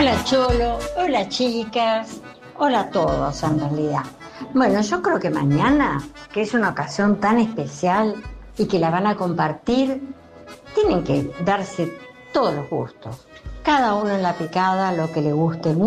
Hola Cholo, hola chicas, hola a todos en realidad. Bueno, yo creo que mañana, que es una ocasión tan especial y que la van a compartir, tienen que darse todos los gustos. Cada uno en la picada lo que le guste